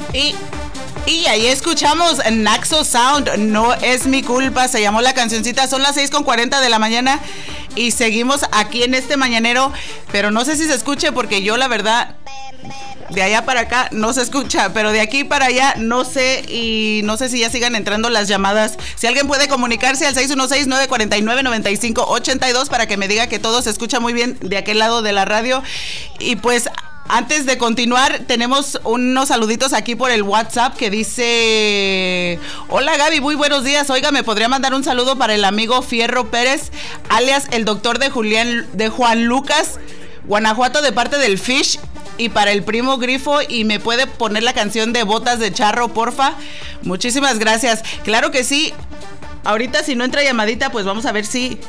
Y, y ahí escuchamos Naxo Sound, No es mi culpa, se llamó la cancioncita. Son las 6:40 de la mañana y seguimos aquí en este mañanero, pero no sé si se escuche porque yo la verdad, de allá para acá no se escucha, pero de aquí para allá no sé, y no sé si ya sigan entrando las llamadas. Si alguien puede comunicarse al 616-949-9582 para que me diga que todo se escucha muy bien de aquel lado de la radio. Y pues antes de continuar, tenemos unos saluditos aquí por el WhatsApp que dice: hola Gaby, muy buenos días. Oiga, ¿me podría mandar un saludo para el amigo Fierro Pérez, alias el doctor de Juan Lucas, Guanajuato, de parte del Fish? Y para el primo Grifo, y me puede poner la canción de Botas de Charro, porfa. Muchísimas gracias. Claro que sí. Ahorita si no entra llamadita, pues vamos a ver si...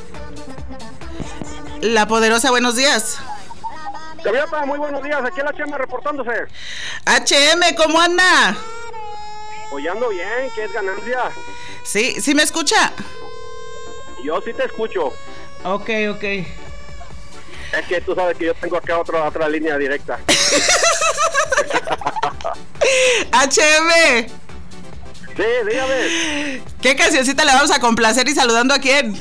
La Poderosa, buenos días. Gaviota, muy buenos días, aquí el HM reportándose. HM, ¿cómo anda? Pues ya ando bien, ¿qué es ganancia? Sí, ¿sí me escucha? Yo sí te escucho. Ok. Es que tú sabes que yo tengo acá otra línea directa. HM. Sí, dígame. ¿Qué cancioncita le vamos a complacer y saludando a quién?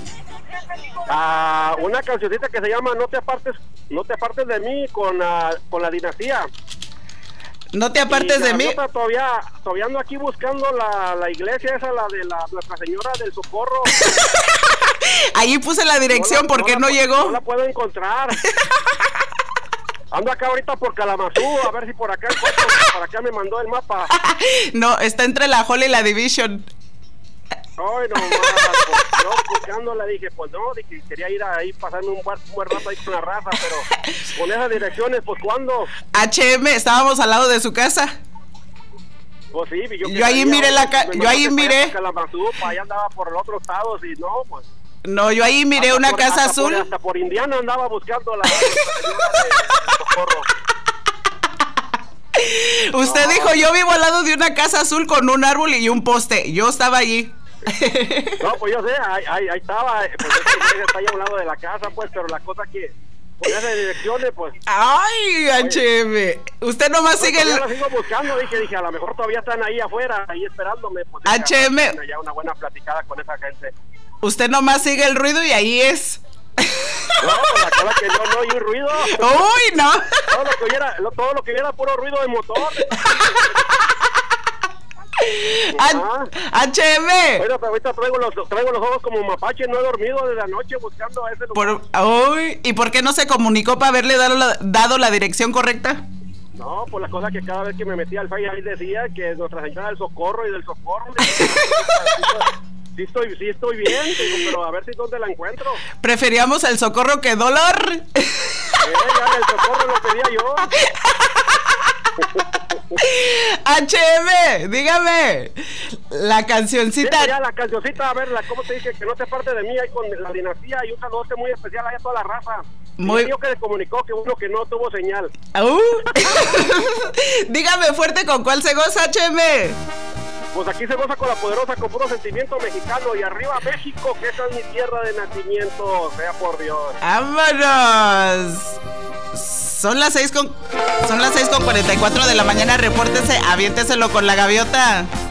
Una cancioncita que se llama No te apartes de mí, con la dinastía. No te apartes de mí. Todavía ando aquí buscando la iglesia esa, la de Nuestra Señora del Socorro. Ahí puse la dirección, porque no llegó. No la puedo encontrar. Ando acá ahorita por Kalamazoo, a ver si por acá me mandó el mapa. No, está entre la Hall y la Division. Ay, no, yo buscándola dije, quería ir ahí, pasarme un buen rato ahí con la raza, pero con esas direcciones, pues, ¿cuándo? HM, estábamos al lado de su casa. Pues sí, yo ahí miré yo ahí miré. Kalamazoo, para allá andaba por el otro estado, y no, pues. No, yo ahí miré una casa azul. Hasta por Indiana andaba buscando la Socorro. Usted dijo, yo vivo al lado de una casa azul con un árbol y un poste. Yo estaba allí. No, pues yo sé, ahí estaba, pues está ahí a un lado de la casa, pues, pero la cosa que con esas direcciones, pues. Ay, HM, usted nomás sigue Yo la sigo buscando, dije, a lo mejor todavía están ahí afuera, ahí esperándome, pues. HM, ya una buena platicada con esa gente. Usted nomás sigue el ruido y ahí es. No, la cosa que no oí ruido. Uy, no. Todo lo que viera puro ruido de motor. HM. Ahorita traigo los ojos como mapache, no he dormido desde anoche buscando a ese lugar. ¿Y por qué no se comunicó para haberle dado la dirección correcta? No, pues la cosa que cada vez que me metía al Face ahí decía que Nuestra Señora del Socorro y del Socorro. Sí estoy bien, pero a ver si dónde la encuentro. Preferíamos el Socorro que dolor. Ya el Socorro lo pedía yo. HM, dígame la cancioncita. Sí, ya la cancioncita, a ver, ¿cómo te dije? Que no te parte de mí ahí con la dinastía, y un saludote muy especial a toda la raza. Muy bien. Que se comunicó que uno que no tuvo señal. Dígame fuerte, ¿con cuál se goza, HM? Pues aquí se goza con La Poderosa, con puro sentimiento mexicano, y arriba México, que esa es mi tierra de nacimiento, sea por Dios. ¡Vámonos! Son las 6:44 de la mañana, repórtese, aviénteselo con la gaviota.